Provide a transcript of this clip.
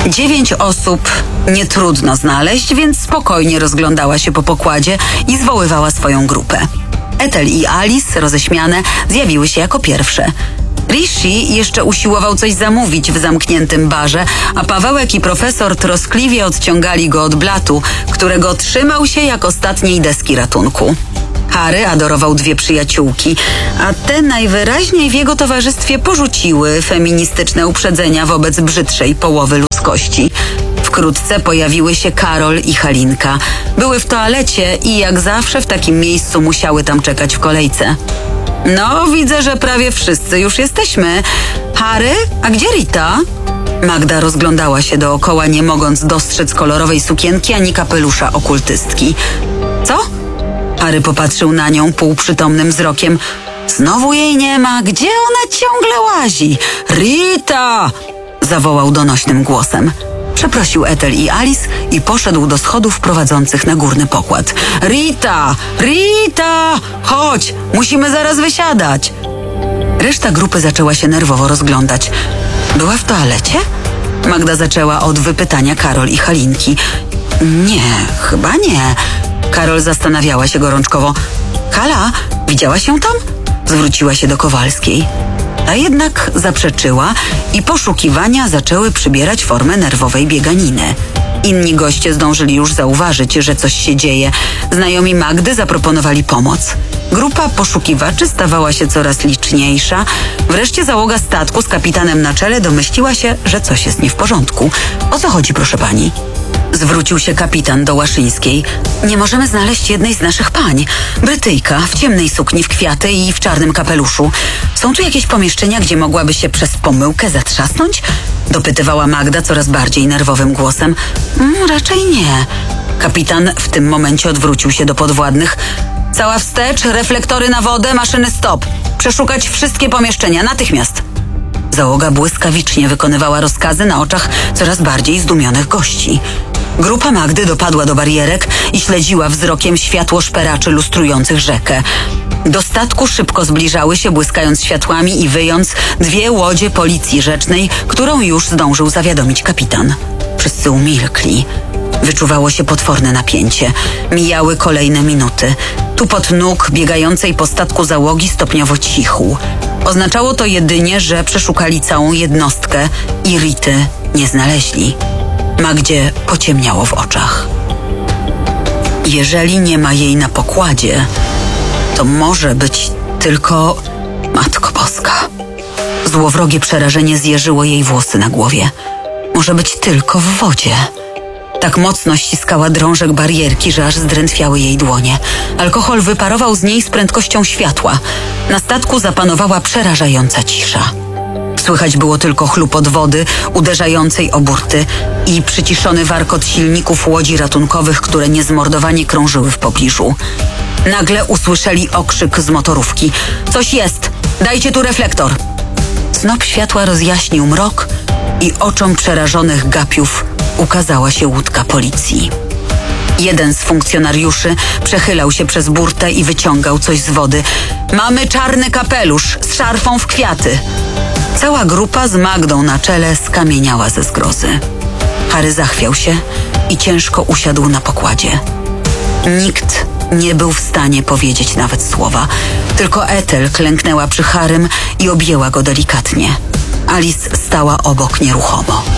9 osób nie trudno znaleźć, więc spokojnie rozglądała się po pokładzie i zwoływała swoją grupę. Ethel i Alice, roześmiane, zjawiły się jako pierwsze. Rishi jeszcze usiłował coś zamówić w zamkniętym barze, a Pawełek i profesor troskliwie odciągali go od blatu, którego trzymał się jak ostatniej deski ratunku. Harry adorował 2 przyjaciółki, a te najwyraźniej w jego towarzystwie porzuciły feministyczne uprzedzenia wobec brzydszej połowy ludzkości. Wkrótce pojawiły się Karol i Halinka. Były w toalecie i jak zawsze w takim miejscu musiały tam czekać w kolejce. No, widzę, że prawie wszyscy już jesteśmy. Harry, a gdzie Rita? Magda rozglądała się dookoła, nie mogąc dostrzec kolorowej sukienki ani kapelusza okultystki. Co? Harry popatrzył na nią półprzytomnym wzrokiem. Znowu jej nie ma. Gdzie ona ciągle łazi? Rita! Zawołał donośnym głosem. Przeprosił Ethel i Alice i poszedł do schodów prowadzących na górny pokład. Rita! Rita! Chodź! Musimy zaraz wysiadać! Reszta grupy zaczęła się nerwowo rozglądać. Była w toalecie? Magda zaczęła od wypytania Karol i Halinki. Nie, chyba nie. Karol zastanawiała się gorączkowo. Hala, widziałaś ją tam? Zwróciła się do Kowalskiej. Ta jednak zaprzeczyła i poszukiwania zaczęły przybierać formę nerwowej bieganiny. Inni goście zdążyli już zauważyć, że coś się dzieje. Znajomi Magdy zaproponowali pomoc. Grupa poszukiwaczy stawała się coraz liczniejsza. Wreszcie załoga statku z kapitanem na czele domyśliła się, że coś jest nie w porządku. O co chodzi, proszę pani? Zwrócił się kapitan do Łaszyńskiej. Nie możemy znaleźć jednej z naszych pań. Brytyjka w ciemnej sukni w kwiaty i w czarnym kapeluszu. Są tu jakieś pomieszczenia, gdzie mogłaby się przez pomyłkę zatrzasnąć? Dopytywała Magda coraz bardziej nerwowym głosem. Raczej nie. Kapitan w tym momencie odwrócił się do podwładnych. Cała wstecz, reflektory na wodę, maszyny stop. Przeszukać wszystkie pomieszczenia natychmiast. Załoga błyskawicznie wykonywała rozkazy na oczach coraz bardziej zdumionych gości. Grupa Magdy dopadła do barierek i śledziła wzrokiem światło szperaczy lustrujących rzekę. Do statku szybko zbliżały się, błyskając światłami i wyjąc 2 łodzie policji rzecznej, którą już zdążył zawiadomić kapitan. Wszyscy umilkli. Wyczuwało się potworne napięcie. Mijały kolejne minuty. Tupot nóg biegającej po statku załogi stopniowo cichł. Oznaczało to jedynie, że przeszukali całą jednostkę i Rity nie znaleźli. Magdzie pociemniało w oczach. Jeżeli nie ma jej na pokładzie, to może być tylko Matko Boska. Złowrogie przerażenie zjeżyło jej włosy na głowie. Może być tylko w wodzie. Tak mocno ściskała drążek barierki, że aż zdrętwiały jej dłonie. Alkohol wyparował z niej z prędkością światła. Na statku zapanowała przerażająca cisza. Słychać było tylko chlupot wody uderzającej o burty i przyciszony warkot silników łodzi ratunkowych, które niezmordowanie krążyły w pobliżu. Nagle usłyszeli okrzyk z motorówki. Coś jest! Dajcie tu reflektor! Snop światła rozjaśnił mrok i oczom przerażonych gapiów ukazała się łódka policji. Jeden z funkcjonariuszy przechylał się przez burtę i wyciągał coś z wody. Mamy czarny kapelusz z szarfą w kwiaty. Cała grupa z Magdą na czele skamieniała ze zgrozy. Harry zachwiał się i ciężko usiadł na pokładzie. Nikt nie był w stanie powiedzieć nawet słowa. Tylko Ethel klęknęła przy Harrym i objęła go delikatnie. Alice stała obok nieruchomo.